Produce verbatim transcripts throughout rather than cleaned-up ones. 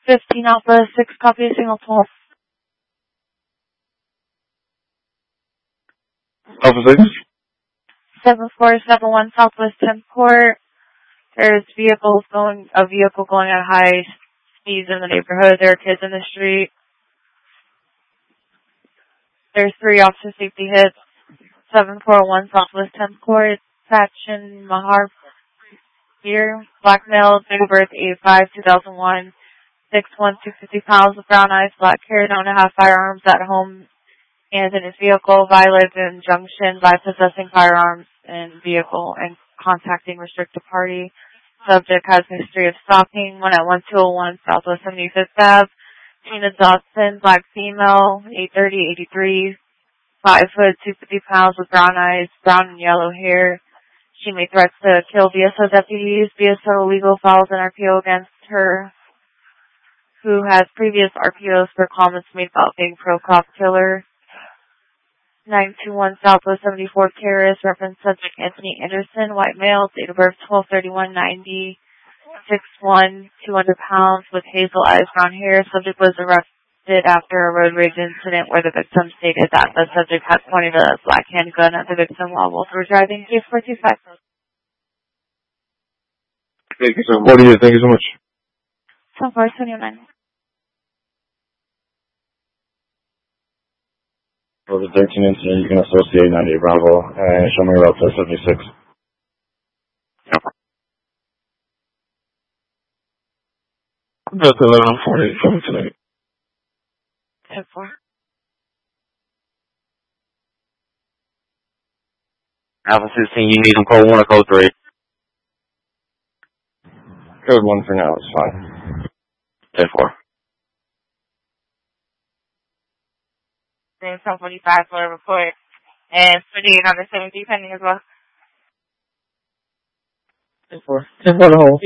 fifteen Alpha, six copy, signal pulse. Alpha six. seven four seven one Southwest tenth Court. There's vehicles going, a vehicle going at high speeds in the neighborhood. There are kids in the street. There's three officer safety hits. seven four one Southwest tenth Court. Sachin Mahar here. Black male, date of birth eight five two thousand one. six one, two hundred fifty pounds with brown eyes, black hair, known to have firearms at home and in his vehicle. Violated in injunction by possessing firearms in vehicle and contacting restricted party. Subject has a history of stalking. One at one two oh one Southwest seventy-fifth Avenue. Tina Dodson, black female, eight thirty, eighty-three, five foot, two hundred fifty pounds with brown eyes, brown and yellow hair. She made threats to kill B S O deputies. B S O legal files an R P O against her, who has previous R P Os for comments made about being pro-cop killer. nine two one Southwest seventy-fourth Terrace, reference subject Anthony Anderson, white male, date of birth twelve thirty-one ninety, six one, two hundred pounds with hazel eyes, brown hair. Subject was arrested after a road rage incident where the victim stated that the subject had pointed a black handgun at the victim while both were driving. Case four two five. Thank you so much. Thank you so much. ten four twenty-nine. For the thirteen incident, you can associate ninety Bravo and show me route to seventy-six. That's eleven forty from tonight. ten four. Alpha sixteen, you need them code one or code three? Code one for now, it's fine. ten four. ten forty-five for a report. And forty-eight on the seventy pending as well. ten four. ten four the whole.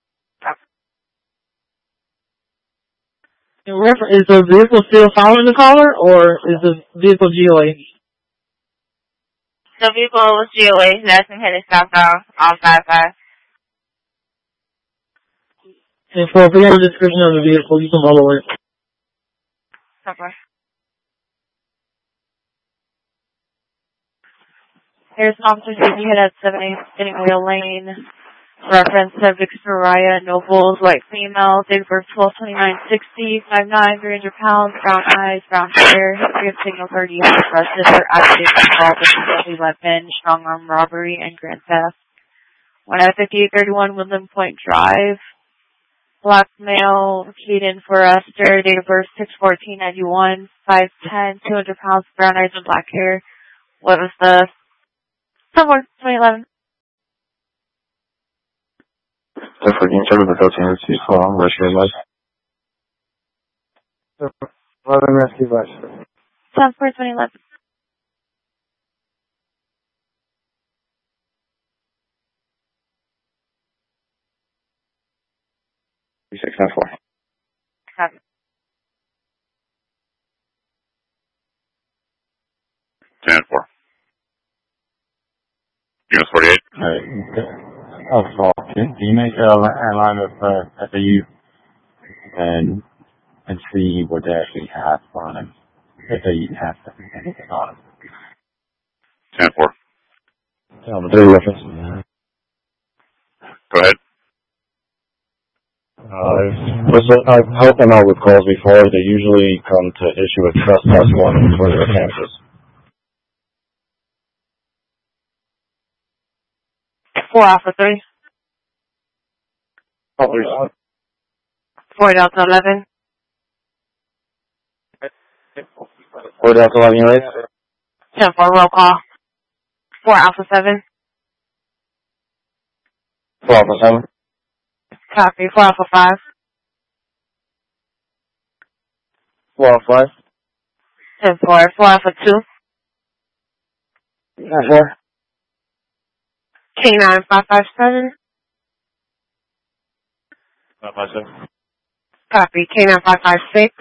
Is the vehicle still following the caller, or is the vehicle G O A? The vehicle was G O A. That's been headed southbound on five five. ten four, if we have a description of the vehicle, you can follow it. Okay. Here's an officer safety hit at seven eight Spinning Wheel Lane. Reference subject Soraya Nobles, white female, date of birth twelve twenty-nine sixty, five nine, three hundred pounds, brown eyes, brown hair, history of signal thirty years arrested for accident involved in deadly weapon, strong arm robbery, and grand theft. One at fifty-eight thirty-one Woodland Point Drive. Black male, Keaton Forrester, date of birth six fourteen ninety-one, five ten, two hundred pounds, brown eyes and black hair. What was the somewhere twenty eleven? Therefore, you can check with the thirteen C for I'm rescue advice. eleven rescue advice. Sounds for twenty eleven. six ten four. Copy. ten four. Unit forty-eight. Alright. Oh, so can you make a line of uh, F A U and and see what they actually have on it? If they have anything on it. ten four. Tell them the reference. Go ahead. Uh, listen, I've helped them out with calls before. They usually come to issue a trespass warning for their campus. Four Alpha three. Oh, please. Four Delta eleven. Four Delta eleven, you right? Ten four roll call. Four Alpha seven. Four Alpha seven. Copy. Four Alpha five. Four Alpha five. Ten four. Four Alpha two. Nine four. K nine five five seven. Five five seven. Copy. K nine five five six.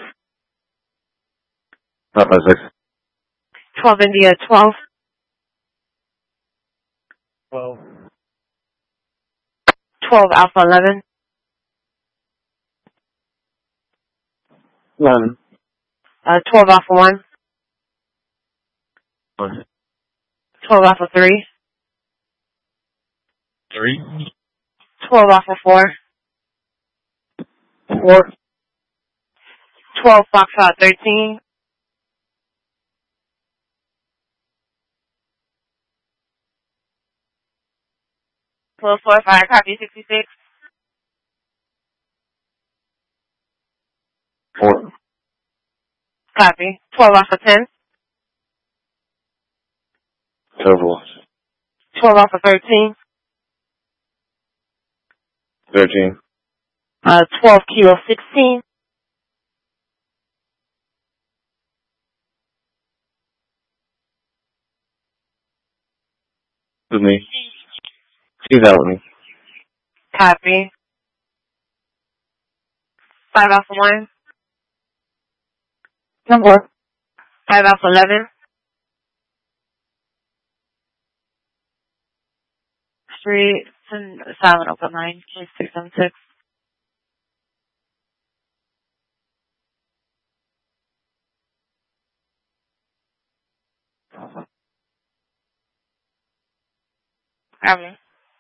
Five five six. Twelve India twelve. Twelve. Twelve Alpha eleven. Eleven. Uh, twelve Alpha one. What? twelve Alpha three. Three. twelve Alpha four. Four. twelve Foxtrot thirteen. twelve four five, copy sixty-six. Four. Copy. twelve Alpha ten. Several. twelve Alpha thirteen. Thirteen. Uh, twelve Kilo sixteen. With me. She's out with me. Copy. five Alpha one. Number. five Alpha eleven. three, silent open line, six seven six. Avenue.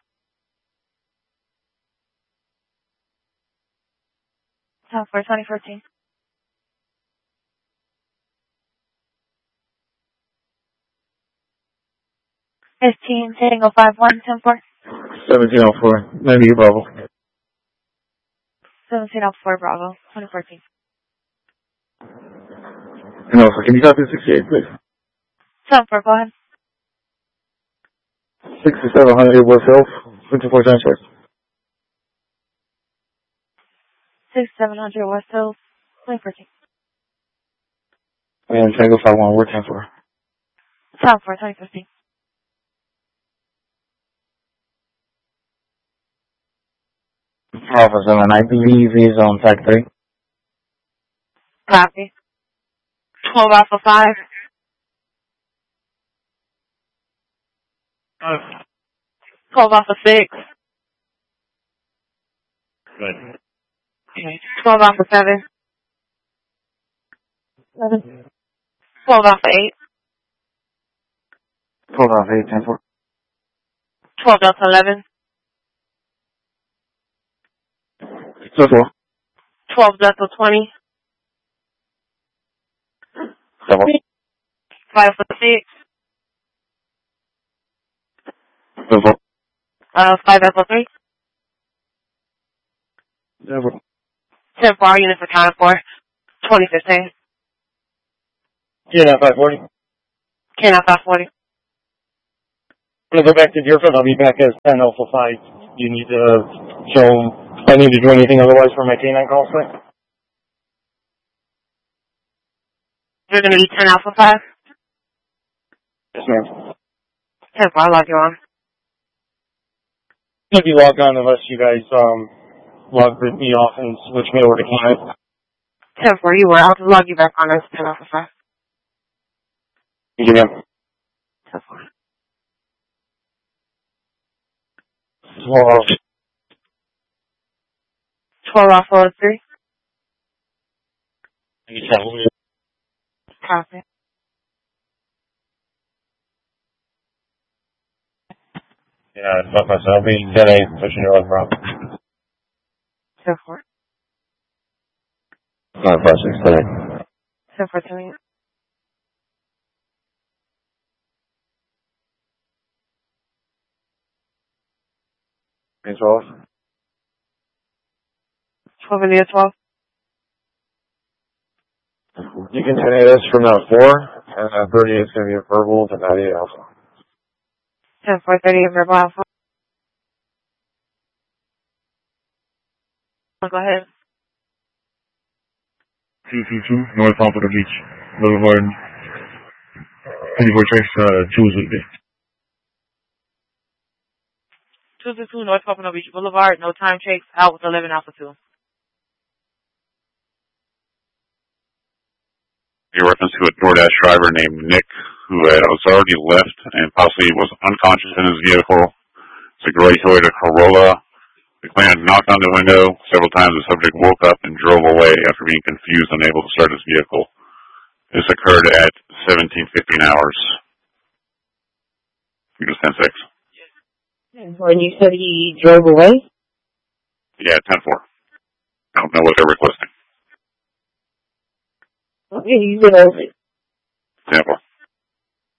ten four twenty fourteen. fifteen, Tango five one, ten four. Seventeen oh four. Maybe you Bravo. seventeen Alpha four Bravo, twenty fourteen. No, so can you copy sixty-eight, please? ten four, go ahead. Sixty-seven hundred West Hill. Fifty-four times first. sixty-seven hundred West Hills, twenty fourteen. And Tango five one. We're ten four. ten four, twenty fifteen. Alpha seven. I believe he's on tag three. Copy. twelve Alpha five. Uh, twelve Alpha six. Good. Okay. twelve Alpha seven. Seven. twelve Alpha eight. twelve off eight, ten four. twelve Delta eleven. So four. twelve Delta twenty. Double. five Alpha six. Double. Uh, five Alpha three. Double. ten four, all units accounted for. twenty fifteen. Yeah, five forty. Can I five forty? I'm gonna go back to Deerfield. I'll be back as ten Alpha five. You need to show. I need to do anything otherwise for my K nine call site. You're gonna be ten Alpha five? Yes, ma'am. ten four, I'll log you on. If you log on, unless you guys um log me off and switch me over to K nine. ten four, you were. I'll log you back on as ten Alpha five. Thank you, ma'am. ten four. twelve. twelve Alpha three. Yeah, Copy. I fuck myself. I'll be ten eight, pushing your bro. ten four. Not five six, ten eight. ten four, ten eight. twelve. twelve India twelve. You can ten eight us from now four, and uh, thirty-eight is going to be a verbal to ninety-eight alpha. ten four, thirty Verbal Alpha. Go ahead. two two two, North Pompano Beach, Boulevard. twenty-four tracks, uh, Tuesday. two two two North Pompano Beach Boulevard, no time checks, out with eleven Alpha two. A reference to a DoorDash driver named Nick who had, was already left and possibly was unconscious in his vehicle. It's a gray Toyota Corolla, The claimant knocked on the window several times. The subject woke up and drove away after being confused, unable to start his vehicle. This occurred at seventeen fifteen hours. ten six. And you said he drove away? Yeah, ten four. I don't know what they're requesting. Okay, you said